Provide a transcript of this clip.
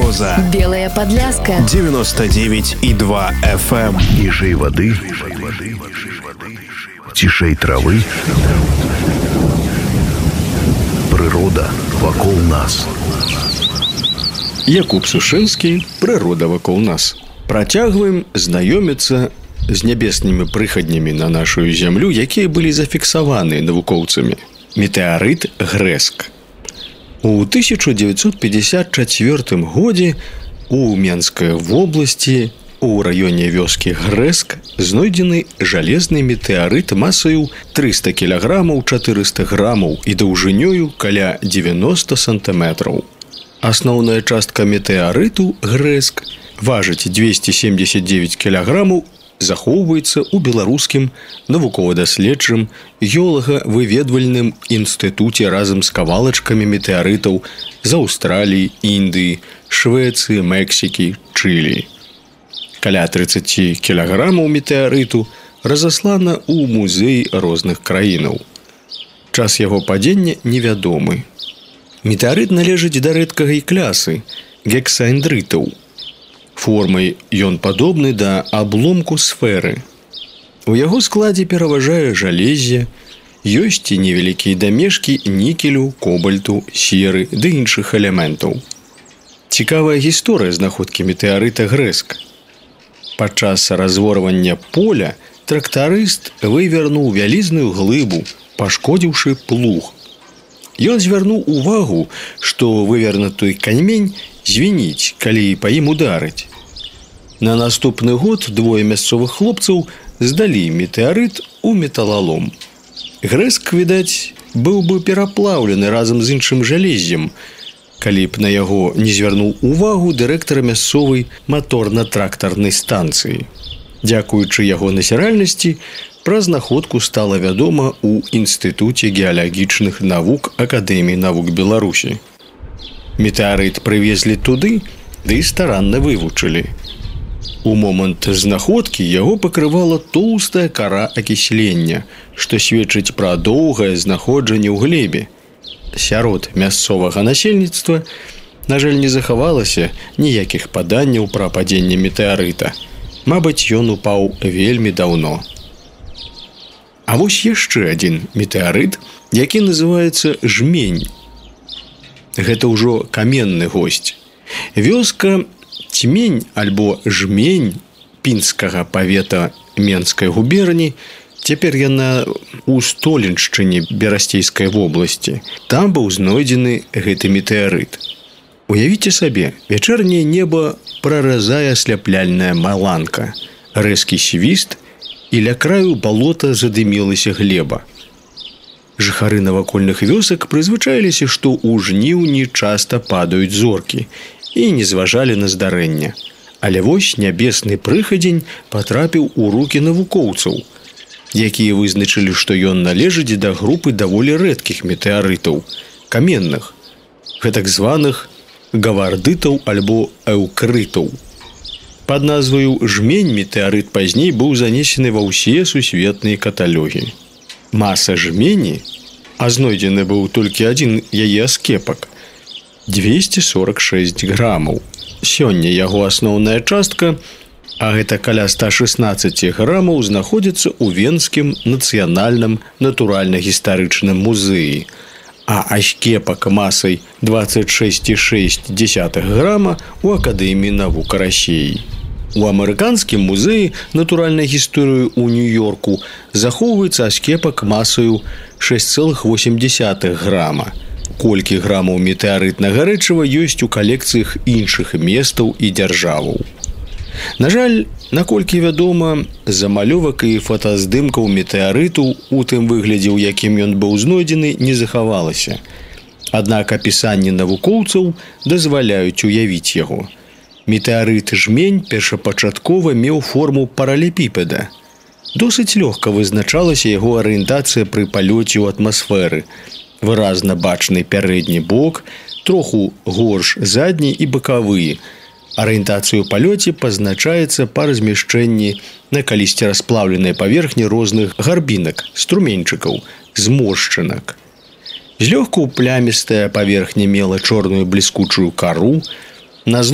Береза, Белая Подляска, 99,2 FM. Ніжэй вады, цішэй травы. Прырода вакол нас. Якуб Сушынскі, «Прырода вакол нас». Працягваем знаёміцца з нябеснымі прыхаднямі на нашу зямлю, якія былі зафіксаваны навукоўцамі. Метэарыт Грэск. У 1954 годзе у Менскай вобласці у раёне вёскі Грэск знойдзены жалезны метэарыт масаю 300 кілаграмаў 400 грамаў і даўжынёю каля 90 сантыметраў. Асноўная частка метэарыту Грэск важыць 279 кілаграмаў, захоўваецца ў беларускім навукова-даследчым геолага-выведвальным інстытуце разам з кавалачкамі метэарытаў з Аўстраліі, Індыі, Швецыі, Мексікі, Чылі. Каля 30 кілаграмаў метэарыту разаслана ў музеі розных краінаў. Час яго падзення невядомы. Метэарыт належыць да рэдкай клясы гексаэндрытаў. Формай ён падобны да абломку сферы. У яго складзе пераважае жалезе, ёсць і невялікія дамешкі нікелю, кобальту, серы ды іншых элементаў. Цікавая гісторыя знаходкі метэарыта Грэск. Падчас разворвання поля трактарыст вывернуў вялізную глыбу, пашкодзіўшы плуг. Ён звярнуў увагу, што вывернуты камень звініць, калі па ім ударыць. На наступны год двое мясцовых хлопцаў здалі метэарыт у металалом. Грэск, відаць, быў бы пераплаўлены разам з іншым жалеззем, калі б на яго не звярнуў увагу дырэктара мясцовай маторна-трактарнай станцыі. Дзякуючы яго назіральнасці, пра знаходку стала вядома ў Інстытуце геалагічных навук Акадэміі навук Беларусі. Метэарыт прывезлі туды, ды старанна вывучылі. У момант знаходкі яго пакрывала тоўстая кара акіслення, што сведчыць пра доўгае знаходжанне ў глебе. Сярод мясцовага насельніцтва, на жаль, не захавалася ніякіх паданняў пра падзенне метэарыта. Мабыць, ён упаў вельмі даўно. А вось яшчэ адзін метэарыт, які называецца Жмень. Гэта ўжо каменны госць. Вёска Цьмень альбо Жмень пінскага павета Менскай губерні, цяпер яна ў Столеншчыне Берасцейскай вобласці. Там быў знойдзены гэты метэарыт. Уявіце сабе, вячэрняе неба праразае асляпляльная маланка, рэзкі свіст, і ля краю балота задымілася глеба. Жыхары навакольных вёсак прызвычаіліся, што ў жніўні часта падаюць зоркі, і не зважалі на здарэнне. Але вось нябесны прыхадзень патрапіў у рукі навукоўцаў, якія вызначылі, што ён належыць да групы даволі рэдкіх метэарытаў, каменных, гэтак званых гавардытаў альбо эўкрытаў. Пад назваю Жмень метэарыт пазней быў занесены ва ўсе сусветныя каталогі. Маса жмені, а знойдзены быў толькі адзін яе аскепак, 246 грамаў. Сёння яго асноўная частка, а гэта каля 116 грамаў, знаходзіцца ў Венскім нацыянальным натуральна-гістарычным музеі, а аскепак масай 26,6 грама у Акадэміі навук Расіі. У амерыканскім музеі натуральнай гісторыі ў Нью-Йорку захоўваецца аскепак масаю 6,8 грама. Колькі грамаў метэарытнага рэчыва ёсць у калекцыях іншых местаў і дзяржаваў. На жаль, наколькі вядома, замалёвак і фотаздымкаў метэарыту у тым выглядзе, у якім ён быў знойдзены, не захавалася. Аднак апісанні навукоўцаў дазваляюць уявіць яго. Метэарыт Жмень першапачаткова меў форму паралепіпеда. Досыць лёгка вызначалася яго арыентацыя пры палёце ў атмасферы. Выразна бачны пярэдні бок, троху горш задні і бакавыя. Арыентацыю ў палёце пазначаецца па размяшчэнні на калісьці расплаўленай паверхні розных гарбінак, струменьчыкаў, зморшчынак. Злёгку плямістая паверхня мела чорную бліскучую кару, на